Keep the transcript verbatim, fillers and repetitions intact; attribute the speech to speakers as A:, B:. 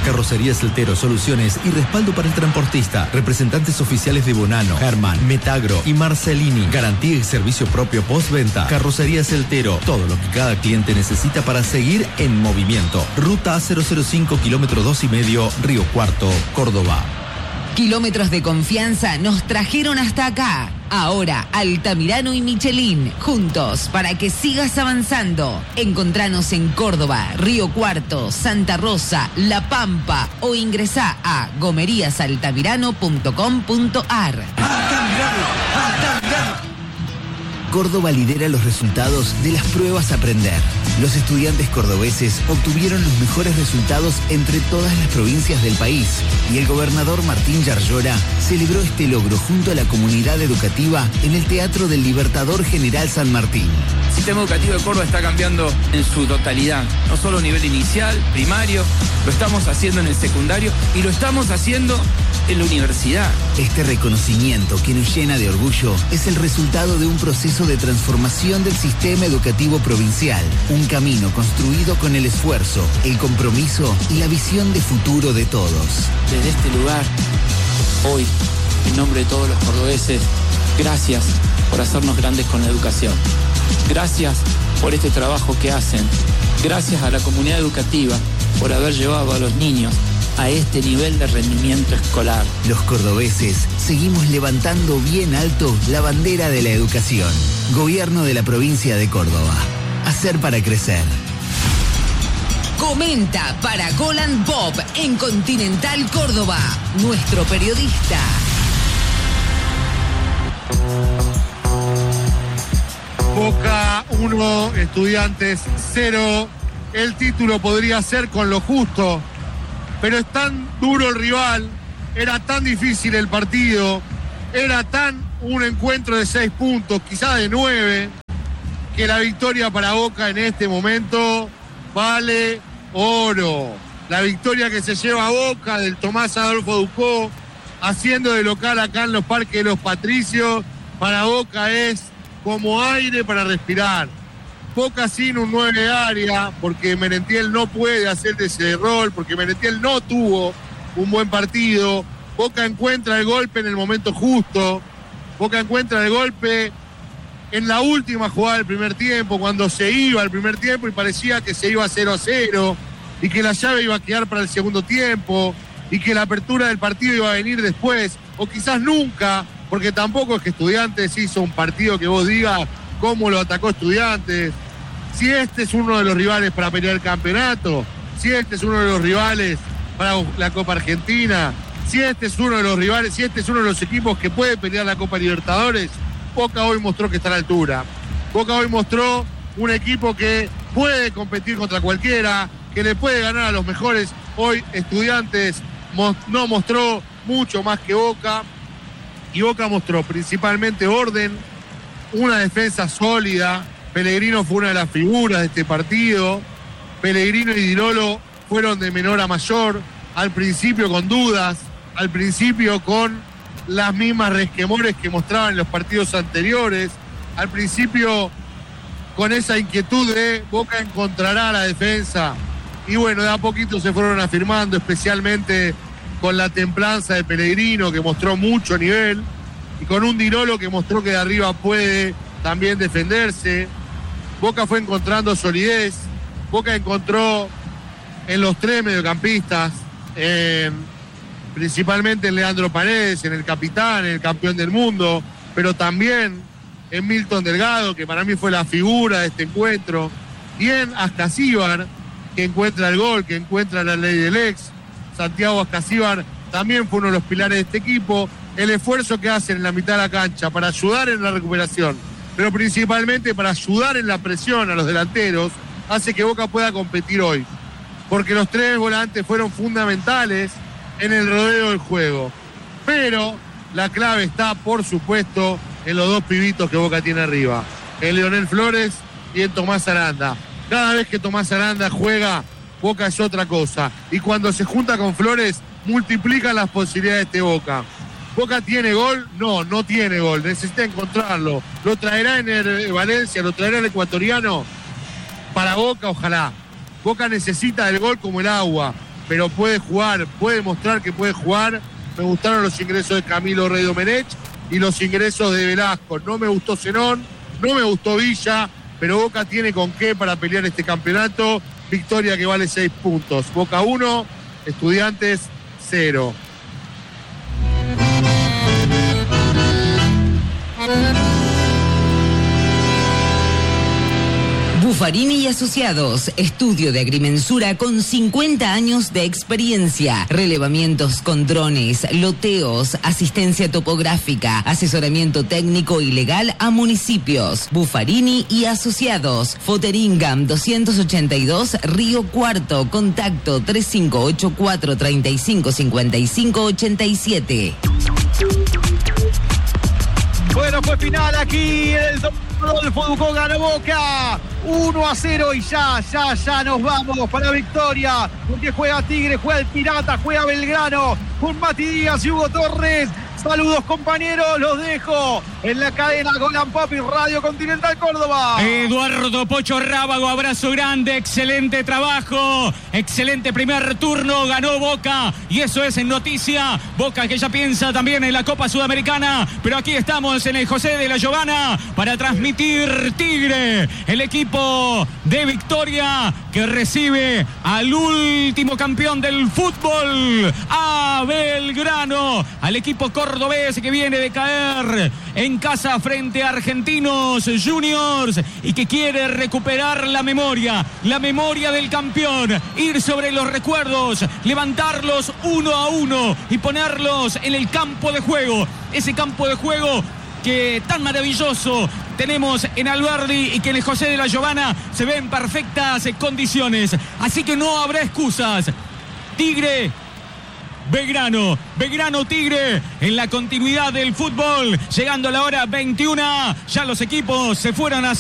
A: Carrocería Celtero, soluciones y respaldo para el transportista. Representantes oficiales de Bonano, Herman, Metagro y Marcelini. Garantía y servicio propio postventa. Carrocería Celtero, todo lo que cada cliente necesita para seguir en movimiento. Ruta A cero cero cinco, kilómetro dos y medio, Río Cuarto, Córdoba.
B: Kilómetros de confianza nos trajeron hasta acá. Ahora, Altamirano y Michelin, juntos para que sigas avanzando. Encontranos en Córdoba, Río Cuarto, Santa Rosa, La Pampa o ingresá a gomerías altamirano punto com punto ar.
C: Altamirano, Altamirano. Córdoba lidera los resultados de las pruebas Aprender. Los estudiantes cordobeses obtuvieron los mejores resultados entre todas las provincias del país y el gobernador Martín Yarlora celebró este logro junto a la comunidad educativa en el Teatro del Libertador General San Martín.
D: El sistema educativo de Córdoba está cambiando en su totalidad, no solo a nivel inicial, primario, lo estamos haciendo en el secundario y lo estamos haciendo en la universidad.
C: Este reconocimiento que nos llena de orgullo es el resultado de un proceso de transformación del sistema educativo provincial, un camino construido con el esfuerzo, el compromiso y la visión de futuro de todos.
D: Desde este lugar, hoy, en nombre de todos los cordobeses, gracias por hacernos grandes con la educación. Gracias por este trabajo que hacen. Gracias a la comunidad educativa por haber llevado a los niños a este nivel de rendimiento escolar.
C: Los cordobeses seguimos levantando bien alto la bandera de la educación. Gobierno de la provincia de Córdoba. Hacer para crecer.
B: Comenta para Golan Bob en Continental Córdoba. Nuestro periodista.
E: Boca uno, Estudiantes cero. El título podría ser con lo justo, pero es tan duro el rival, era tan difícil el partido, era tan un encuentro de seis puntos, quizás de nueve, que la victoria para Boca en este momento vale oro. La victoria que se lleva a Boca del Tomás Adolfo Ducó, haciendo de local acá en los Parques de los Patricios, para Boca es como aire para respirar. Boca sin un nueve de área, porque Merentiel no puede hacer ese rol, porque Merentiel no tuvo un buen partido. Boca encuentra el golpe en el momento justo. Boca encuentra el golpe en la última jugada del primer tiempo, cuando se iba al primer tiempo y parecía que se iba cero a cero y que la llave iba a quedar para el segundo tiempo y que la apertura del partido iba a venir después, o quizás nunca, porque tampoco es que Estudiantes hizo un partido que vos digas cómo lo atacó Estudiantes. Si este es uno de los rivales para pelear el campeonato, si este es uno de los rivales para la Copa Argentina, si este es uno de los rivales, si este es uno de los equipos que puede pelear la Copa Libertadores, Boca hoy mostró que está a la altura. Boca hoy mostró un equipo que puede competir contra cualquiera, que le puede ganar a los mejores. Hoy Estudiantes no mostró mucho más que Boca, y Boca mostró principalmente orden, una defensa sólida. Pellegrino fue una de las figuras de este partido. Pellegrino y Di Lolo fueron de menor a mayor, al principio con dudas, al principio con las mismas resquemores que mostraban en los partidos anteriores, al principio con esa inquietud de Boca encontrará la defensa, y bueno, de a poquito se fueron afirmando, especialmente con la templanza de Pellegrino, que mostró mucho nivel, y con un Di Lolo que mostró que de arriba puede también defenderse. Boca fue encontrando solidez. Boca encontró en los tres mediocampistas, eh, principalmente en Leandro Paredes, en el capitán, en el campeón del mundo, pero también en Milton Delgado, que para mí fue la figura de este encuentro, y en Ascasíbar, que encuentra el gol, que encuentra la ley del ex. Santiago Ascasíbar también fue uno de los pilares de este equipo. El esfuerzo que hacen en la mitad de la cancha para ayudar en la recuperación, pero principalmente para ayudar en la presión a los delanteros, hace que Boca pueda competir hoy. Porque los tres volantes fueron fundamentales en el rodeo del juego. Pero la clave está, por supuesto, en los dos pibitos que Boca tiene arriba. En Leonel Flores y en Tomás Aranda. Cada vez que Tomás Aranda juega, Boca es otra cosa. Y cuando se junta con Flores, multiplican las posibilidades de Boca. ¿Boca tiene gol? No, no tiene gol. Necesita encontrarlo. ¿Lo traerá en el Valencia? ¿Lo traerá el ecuatoriano? Para Boca, ojalá. Boca necesita del gol como el agua. pero puede jugar, puede mostrar que puede jugar. Me gustaron los ingresos de Camilo Rey Domenech y los ingresos de Velasco. No me gustó Zenón, no me gustó Villa, pero Boca tiene con qué para pelear este campeonato. Victoria que vale seis puntos. Boca uno, Estudiantes cero.
B: Buffarini y Asociados, estudio de agrimensura con cincuenta años de experiencia, relevamientos con drones, loteos, asistencia topográfica, asesoramiento técnico y legal a municipios. Buffarini y Asociados, Foteringam doscientos ochenta y dos, Río Cuarto, contacto tres cinco ocho cuatro, tres cinco cinco cinco ocho siete.
F: Bueno, fue final aquí en el Rodolfo Ducó, ganó Boca uno a cero y ya, ya, ya nos vamos para la victoria, porque juega Tigre, juega el Pirata, juega Belgrano, con Mati Díaz y Hugo Torres. Saludos, compañeros, los dejo en la cadena Golan Pop y Radio Continental Córdoba.
G: Eduardo Pocho Rábago, abrazo grande, excelente trabajo, excelente primer turno, ganó Boca y eso es en noticia. Boca que ya piensa también en la Copa Sudamericana, pero aquí estamos en el José de la Giovana para transmitir Tigre, el equipo de Victoria que recibe al último campeón del fútbol, a Belgrano, al equipo cordobés que viene de caer en casa frente a Argentinos Juniors y que quiere recuperar la memoria, la memoria del campeón, ir sobre los recuerdos, levantarlos uno a uno y ponerlos en el campo de juego, ese campo de juego que tan maravilloso tenemos en Alberdi y que en el José de la Giovana se ve en perfectas condiciones, así que no habrá excusas. Tigre, Belgrano, Belgrano Tigre en la continuidad del fútbol, llegando a la hora veintiuna, ya los equipos se fueron a